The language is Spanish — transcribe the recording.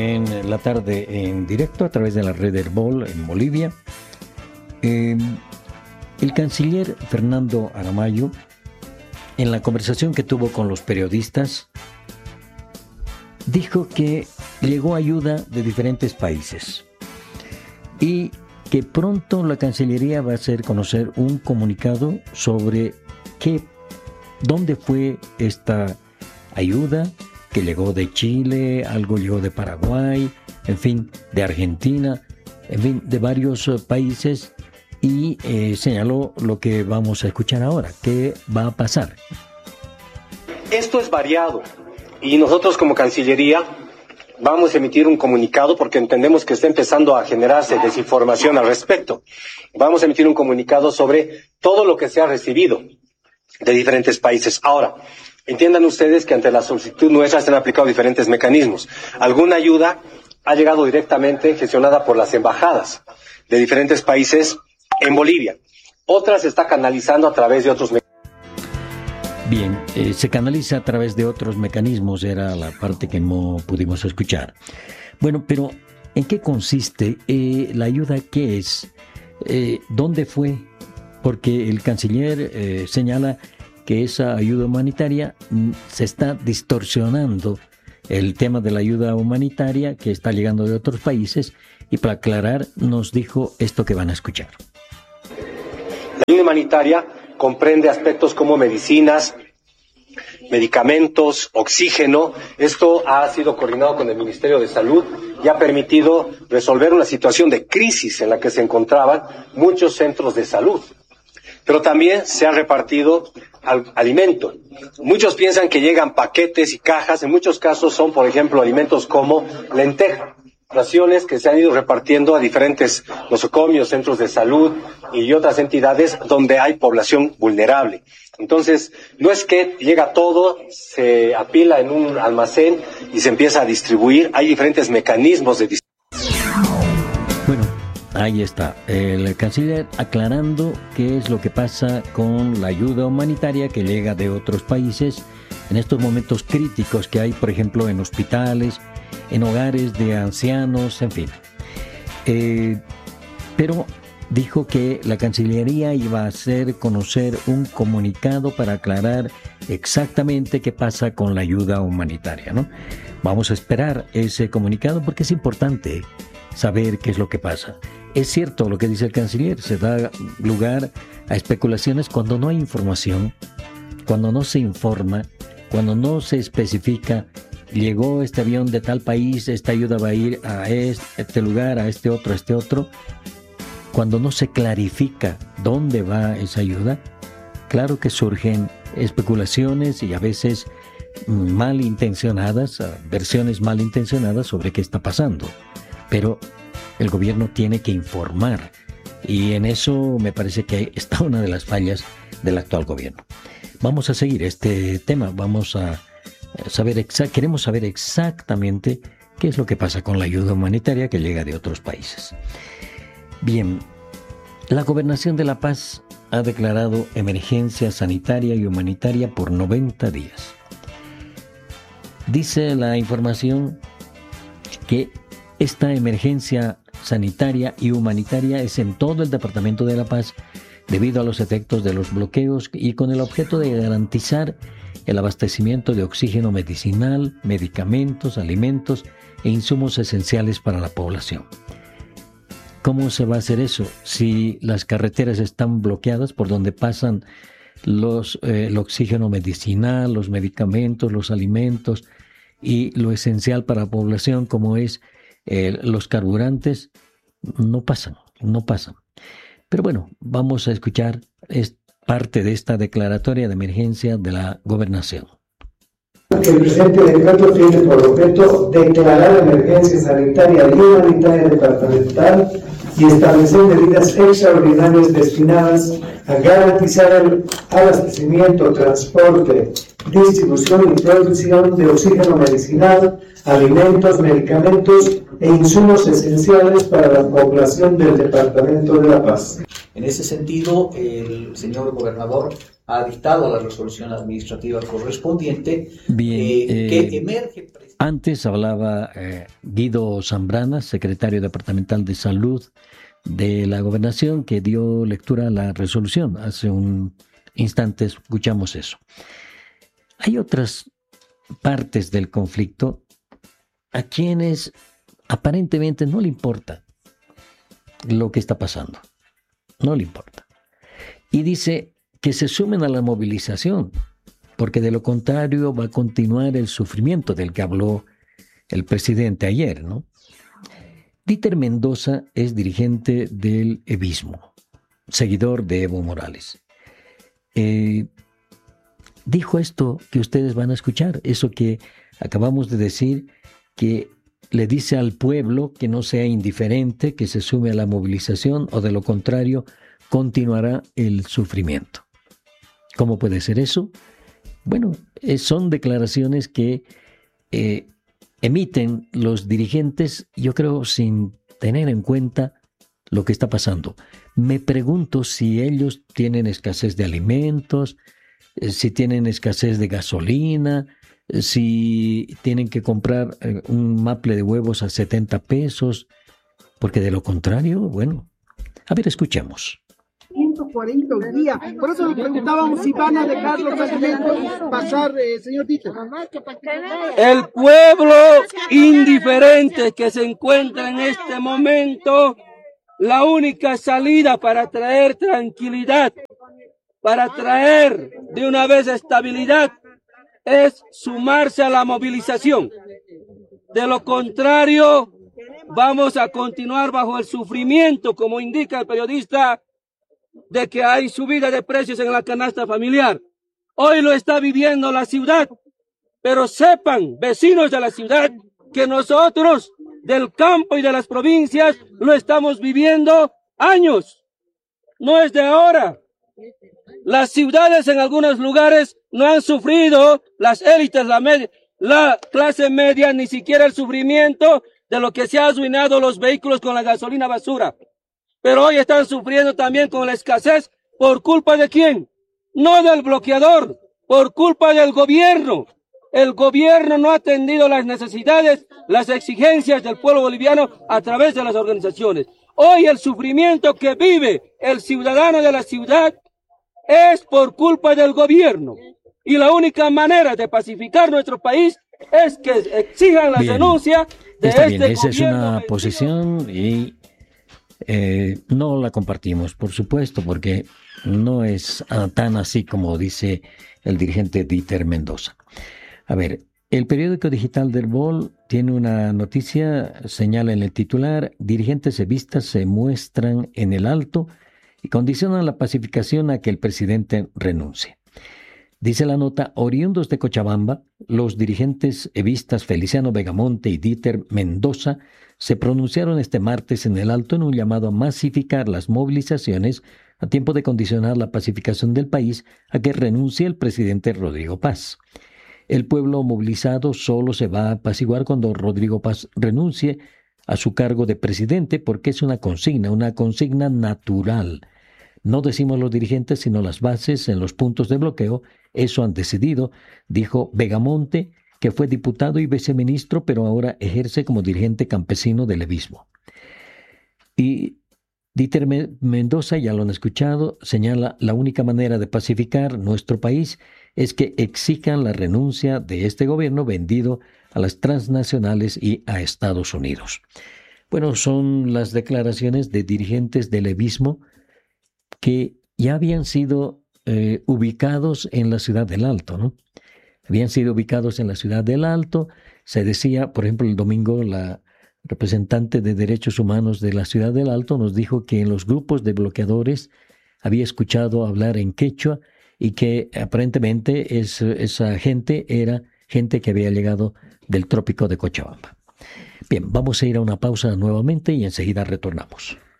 En la tarde en directo a través de la red Herbol en Bolivia. El canciller Fernando Aramayo, en la conversación que tuvo con los periodistas, dijo que llegó ayuda de diferentes países y que pronto la Cancillería va a hacer conocer un comunicado sobre dónde fue esta ayuda, que llegó de Chile, algo llegó de Paraguay, en fin, de Argentina, en fin, de varios países, y señaló lo que vamos a escuchar ahora, qué va a pasar. Esto es variado y nosotros como Cancillería vamos a emitir un comunicado porque entendemos que está empezando a generarse desinformación al respecto. Vamos a emitir un comunicado sobre todo lo que se ha recibido de diferentes países. Ahora, entiendan ustedes que ante la solicitud nuestra se han aplicado diferentes mecanismos. Alguna ayuda ha llegado directamente gestionada por las embajadas de diferentes países en Bolivia. Otra se está canalizando a través de otros mecanismos. Bien, se canaliza a través de otros mecanismos, era la parte que no pudimos escuchar. Bueno, pero ¿en qué consiste la ayuda? ¿Qué es? ¿Dónde fue? Porque el canciller señala que esa ayuda humanitaria se está distorsionando el tema de la ayuda humanitaria que está llegando de otros países, y para aclarar nos dijo esto que van a escuchar. La ayuda humanitaria comprende aspectos como medicinas, medicamentos, oxígeno. Esto ha sido coordinado con el Ministerio de Salud y ha permitido resolver una situación de crisis en la que se encontraban muchos centros de salud. Pero también se ha repartido alimento. Muchos piensan que llegan paquetes y cajas, en muchos casos son, por ejemplo, alimentos como lenteja, raciones que se han ido repartiendo a diferentes nosocomios, centros de salud y otras entidades donde hay población vulnerable. Entonces, no es que llega todo, se apila en un almacén y se empieza a distribuir, hay diferentes mecanismos de distribución. Bueno, ahí está, el canciller aclarando qué es lo que pasa con la ayuda humanitaria que llega de otros países en estos momentos críticos que hay, por ejemplo, en hospitales, en hogares de ancianos, en fin. Pero dijo que la Cancillería iba a hacer conocer un comunicado para aclarar exactamente qué pasa con la ayuda humanitaria, ¿no? Vamos a esperar ese comunicado porque es importante saber qué es lo que pasa. Es cierto lo que dice el canciller, se da lugar a especulaciones cuando no hay información, cuando no se informa, cuando no se especifica. Llegó este avión de tal país, esta ayuda va a ir a este lugar, a este otro. Cuando no se clarifica dónde va esa ayuda, claro que surgen especulaciones y a veces malintencionadas, versiones malintencionadas sobre qué está pasando. Pero el gobierno tiene que informar, y en eso me parece que está una de las fallas del actual gobierno. Vamos a seguir este tema, vamos a queremos saber exactamente qué es lo que pasa con la ayuda humanitaria que llega de otros países. Bien, la Gobernación de La Paz ha declarado emergencia sanitaria y humanitaria por 90 días. Dice la información que esta emergencia sanitaria y humanitaria es en todo el departamento de La Paz debido a los efectos de los bloqueos y con el objeto de garantizar el abastecimiento de oxígeno medicinal, medicamentos, alimentos e insumos esenciales para la población. ¿Cómo se va a hacer eso si las carreteras están bloqueadas por donde pasan el oxígeno medicinal, los medicamentos, los alimentos y lo esencial para la población como es los carburantes? No pasan. Pero bueno, vamos a escuchar parte de esta declaratoria de emergencia de la Gobernación. El presente decreto tiene por objeto declarar emergencia sanitaria y humanitaria departamental y establecer medidas extraordinarias destinadas a garantizar el abastecimiento, transporte, distribución y producción de oxígeno medicinal, alimentos, medicamentos e insumos esenciales para la población del Departamento de La Paz. En ese sentido, el señor gobernador ha dictado la resolución administrativa correspondiente que emerge. Antes hablaba Guido Zambrana, secretario departamental de Salud de la Gobernación, que dio lectura a la resolución. Hace un instante escuchamos eso. Hay otras partes del conflicto a quienes aparentemente no le importa lo que está pasando. No le importa. Y dice que se sumen a la movilización, porque de lo contrario va a continuar el sufrimiento del que habló el presidente ayer, ¿no? Dieter Mendoza es dirigente del evismo, seguidor de Evo Morales. Dijo esto que ustedes van a escuchar, eso que acabamos de decir, que le dice al pueblo que no sea indiferente, que se sume a la movilización, o de lo contrario, continuará el sufrimiento. ¿Cómo puede ser eso? Bueno, son declaraciones que emiten los dirigentes, yo creo, sin tener en cuenta lo que está pasando. Me pregunto si ellos tienen escasez de alimentos, si tienen escasez de gasolina, si tienen que comprar un maple de huevos a 70 pesos, porque de lo contrario, bueno, a ver, escuchemos. 140 hoy día. Por eso le preguntábamos si van a dejar los alimentos pasar, señor Dieter. El pueblo indiferente que se encuentra en este momento, la única salida para traer tranquilidad, para traer de una vez estabilidad, es sumarse a la movilización. De lo contrario, vamos a continuar bajo el sufrimiento, como indica el periodista, de que hay subida de precios en la canasta familiar. Hoy lo está viviendo la ciudad, pero sepan, vecinos de la ciudad, que nosotros del campo y de las provincias lo estamos viviendo años. No es de ahora. Las ciudades en algunos lugares no han sufrido, las élites, la clase media, ni siquiera el sufrimiento de lo que se ha arruinado los vehículos con la gasolina basura. Pero hoy están sufriendo también con la escasez. ¿Por culpa de quién? No del bloqueador, por culpa del gobierno. El gobierno no ha atendido las necesidades, las exigencias del pueblo boliviano a través de las organizaciones. Hoy el sufrimiento que vive el ciudadano de la ciudad es por culpa del gobierno. Y la única manera de pacificar nuestro país es que exijan la renuncia de este gobierno. Esa es una posición y no la compartimos, por supuesto, porque no es tan así como dice el dirigente Dieter Mendoza. A ver, el periódico digital del BOL tiene una noticia, señala en el titular: dirigentes evistas se muestran en el Alto y condicionan la pacificación a que el presidente renuncie. Dice la nota: oriundos de Cochabamba, los dirigentes evistas Feliciano Vegamonte y Dieter Mendoza se pronunciaron este martes en el Alto en un llamado a masificar las movilizaciones a tiempo de condicionar la pacificación del país a que renuncie el presidente Rodrigo Paz. El pueblo movilizado solo se va a apaciguar cuando Rodrigo Paz renuncie a su cargo de presidente, porque es una consigna natural. No decimos los dirigentes, sino las bases en los puntos de bloqueo. Eso han decidido, dijo Vegamonte, que fue diputado y viceministro, pero ahora ejerce como dirigente campesino del evismo. Y Dieter Mendoza, ya lo han escuchado, señala: la única manera de pacificar nuestro país es que exijan la renuncia de este gobierno vendido a las transnacionales y a Estados Unidos. Bueno, son las declaraciones de dirigentes del evismo que ya habían sido ubicados en la ciudad del Alto, ¿no? Habían sido ubicados en la ciudad del Alto. Se decía, por ejemplo, el domingo, la representante de Derechos Humanos de la ciudad del Alto nos dijo que en los grupos de bloqueadores había escuchado hablar en quechua y que aparentemente esa gente era gente que había llegado del trópico de Cochabamba. Bien, vamos a ir a una pausa nuevamente y enseguida retornamos.